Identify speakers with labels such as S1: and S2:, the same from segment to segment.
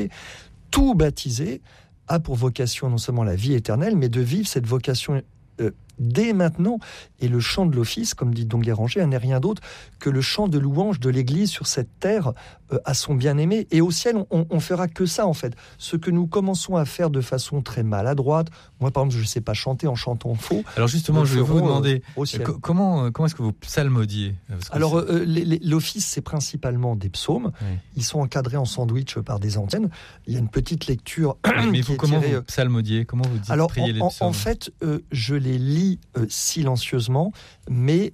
S1: baptisé. Tout baptisé a pour vocation non seulement la vie éternelle, mais de vivre cette vocation dès maintenant. Et le chant de l'office, comme dit Don Guéranger, n'est rien d'autre que le chant de louange de l'Église sur cette terre à son bien-aimé. Et au ciel, on fera que ça, en fait. Ce que nous commençons à faire de façon très maladroite. Moi, par exemple, je ne sais pas chanter en chantant faux.
S2: Alors justement, je vais vous demander, comment est-ce que vous psalmodiez ?
S1: Alors, l'office, c'est principalement des psaumes. Oui. Ils sont encadrés en sandwich par des antennes. Il y a une petite lecture.
S2: Mais vous, comment vous psalmodiez ? Comment vous dites prier les psaumes ?
S1: En fait, je les lis silencieusement, mais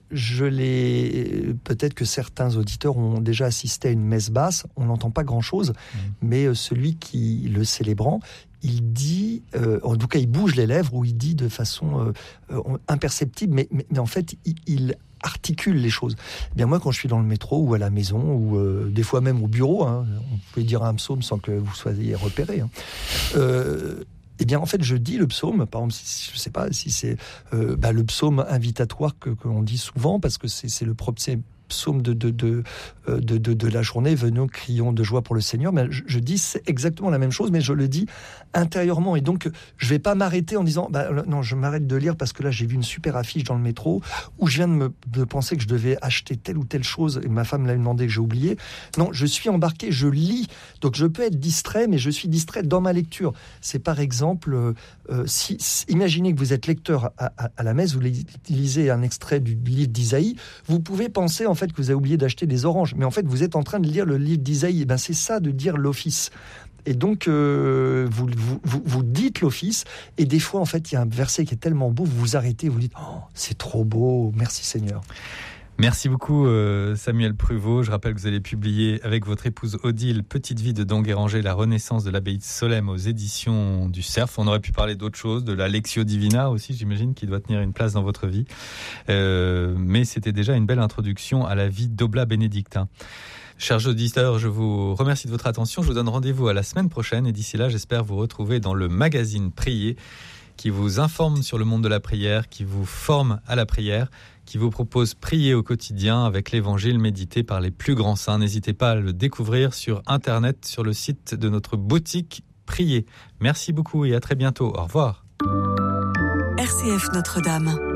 S1: peut-être que certains auditeurs ont déjà assisté à une messe basse, on n'entend pas grand-chose, mais celui qui le célébrant, il dit, en tout cas il bouge les lèvres, ou il dit de façon imperceptible, mais en fait il articule les choses. Eh bien moi, quand je suis dans le métro ou à la maison, ou des fois même au bureau, on peut dire un psaume sans que vous soyez repéré, eh bien, en fait, je dis le psaume. Par exemple, je ne sais pas si c'est le psaume invitatoire qu'on dit souvent, parce que c'est le propre psaume de la journée. Venons, crions de joie pour le Seigneur. Mais je dis c'est exactement la même chose, mais je le dis intérieurement. Et donc, je ne vais pas m'arrêter en disant non, je m'arrête de lire parce que là, j'ai vu une super affiche dans le métro, où je viens de penser que je devais acheter telle ou telle chose, et ma femme me l'a demandé, que j'ai oublié. Non, je suis embarqué, je lis. Donc, je peux être distrait, mais je suis distrait dans ma lecture. C'est par exemple, imaginez que vous êtes lecteur à la messe, vous lisez un extrait du livre d'Isaïe, vous pouvez penser en fait que vous avez oublié d'acheter des oranges, mais en fait vous êtes en train de lire le livre d'Isaïe. Et ben c'est ça de dire l'office. Et donc vous dites l'office, et des fois en fait il y a un verset qui est tellement beau, vous vous arrêtez, vous dites c'est trop beau, merci Seigneur.
S2: Merci beaucoup Samuel Pruvot. Je rappelle que vous allez publier avec votre épouse Odile Petite vie de Don Guéranger, la renaissance de l'abbaye de Solesmes aux éditions du Cerf. On aurait pu parler d'autres choses, de la Lectio Divina aussi, j'imagine, qui doit tenir une place dans votre vie. Mais c'était déjà une belle introduction à la vie d'Oblat bénédictin. Chers auditeurs, je vous remercie de votre attention. Je vous donne rendez-vous à la semaine prochaine, et d'ici là, j'espère vous retrouver dans le magazine Prier, qui vous informe sur le monde de la prière, qui vous forme à la prière, qui vous propose prier au quotidien avec l'évangile médité par les plus grands saints. N'hésitez pas à le découvrir sur Internet, sur le site de notre boutique Prier. Merci beaucoup et à très bientôt. Au revoir.
S3: RCF Notre-Dame.